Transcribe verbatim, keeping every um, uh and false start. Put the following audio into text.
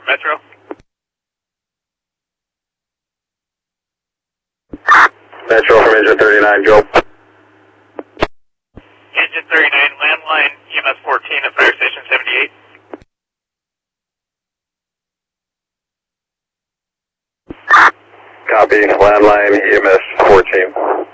Metro. Metro from engine thirty-nine, go. Engine thirty-nine, landline, E M S fourteen at Fire Station seventy-eight. Copy, landline, E M S fourteen.